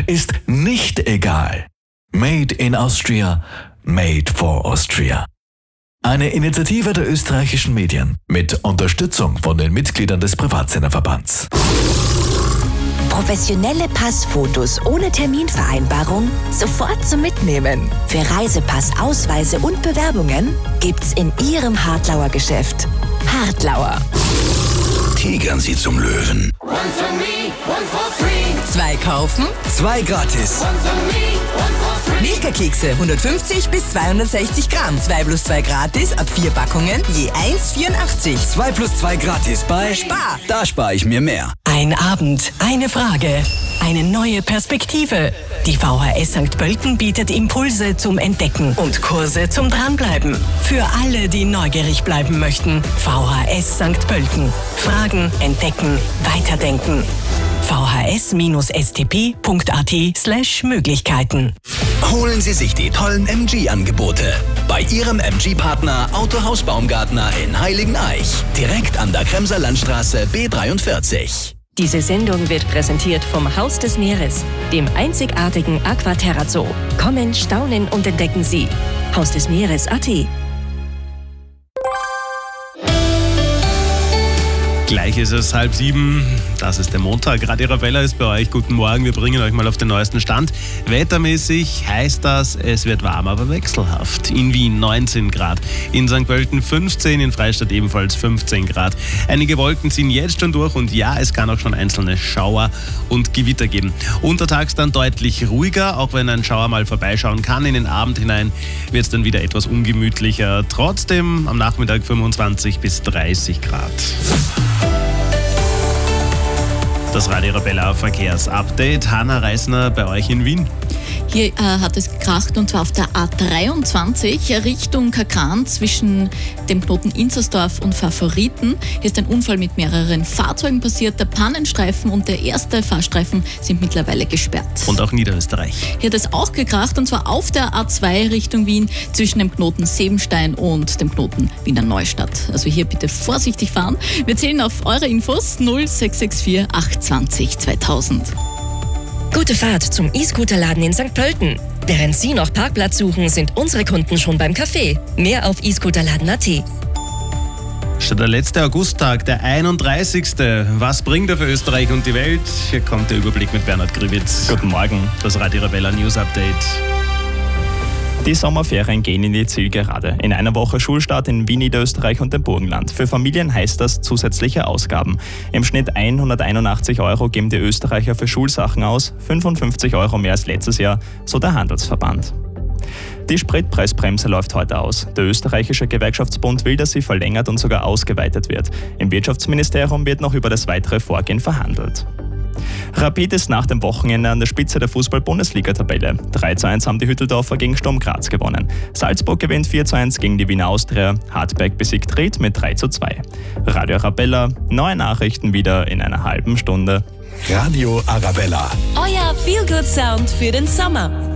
ist nicht egal. Made in Austria, made for Austria. Eine Initiative der österreichischen Medien mit Unterstützung von den Mitgliedern des Privatsenderverbands. Professionelle Passfotos ohne Terminvereinbarung sofort zum Mitnehmen. Für Reisepass, Ausweise und Bewerbungen gibt's in Ihrem Hartlauer Geschäft. Hartlauer. Tigern Sie zum Löwen. 2 kaufen, 2 gratis. Milka-Kekse 150 bis 260 Gramm. 2 plus 2 gratis ab 4 Packungen, je 1,84. 2 plus 2 gratis bei Spar. Da spare ich mir mehr. Ein Abend, eine Frage, eine neue Perspektive. Die VHS St. Pölten bietet Impulse zum Entdecken und Kurse zum Dranbleiben. Für alle, die neugierig bleiben möchten. VHS St. Pölten. Fragen, entdecken, weiterdenken. vhs-stp.at/Möglichkeiten. Holen Sie sich die tollen MG-Angebote bei Ihrem MG-Partner Autohaus Baumgartner in Heiligeneich. Direkt an der Kremser Landstraße B43. Diese Sendung wird präsentiert vom Haus des Meeres, dem einzigartigen Aquaterra Zoo. Kommen, staunen und entdecken Sie. Haus des Meeres.at. Gleich ist es 6:30. Das ist der Montag. Radio Arabella ist bei euch. Guten Morgen. Wir bringen euch mal auf den neuesten Stand. Wettermäßig heißt das, es wird warm, aber wechselhaft. In Wien 19 Grad, in St. Pölten 15, in Freistadt ebenfalls 15 Grad. Einige Wolken ziehen jetzt schon durch und ja, es kann auch schon einzelne Schauer und Gewitter geben. Untertags dann deutlich ruhiger, auch wenn ein Schauer mal vorbeischauen kann. In den Abend hinein wird es dann wieder etwas ungemütlicher. Trotzdem am Nachmittag 25 bis 30 Grad. Das Radio Arabella Verkehrsupdate. Hanna Reisner bei euch in Wien. Hier hat es gekracht und zwar auf der A23 Richtung Kakran zwischen dem Knoten Inzersdorf und Favoriten. Hier ist ein Unfall mit mehreren Fahrzeugen passiert. Der Pannenstreifen und der erste Fahrstreifen sind mittlerweile gesperrt. Und auch Niederösterreich. Hier hat es auch gekracht und zwar auf der A2 Richtung Wien zwischen dem Knoten Sebenstein und dem Knoten Wiener Neustadt. Also hier bitte vorsichtig fahren. Wir zählen auf eure Infos 0664 820 2000. Gute Fahrt zum E-Scooter-Laden in St. Pölten. Während Sie noch Parkplatz suchen, sind unsere Kunden schon beim Café. Mehr auf e-Scooterladen.at. Statt der letzte Augusttag, der 31. Was bringt er für Österreich und die Welt? Hier kommt der Überblick mit Bernhard Grivitz. Guten Morgen. Das Radio Arabella News Update. Die Sommerferien gehen in die Zielgerade. In einer Woche Schulstart in Wien, Niederösterreich und dem Burgenland. Für Familien heißt das zusätzliche Ausgaben. Im Schnitt 181 € geben die Österreicher für Schulsachen aus, 55 € mehr als letztes Jahr, so der Handelsverband. Die Spritpreisbremse läuft heute aus. Der österreichische Gewerkschaftsbund will, dass sie verlängert und sogar ausgeweitet wird. Im Wirtschaftsministerium wird noch über das weitere Vorgehen verhandelt. Rapid ist nach dem Wochenende an der Spitze der Fußball-Bundesliga-Tabelle. 3:1 haben die Hütteldorfer gegen Sturm Graz gewonnen. Salzburg gewinnt 4:1 gegen die Wiener Austria. Hartberg besiegt Ried mit 3:2. Radio Arabella, neue Nachrichten wieder in einer halben Stunde. Radio Arabella. Euer Feel-Good-Sound für den Sommer.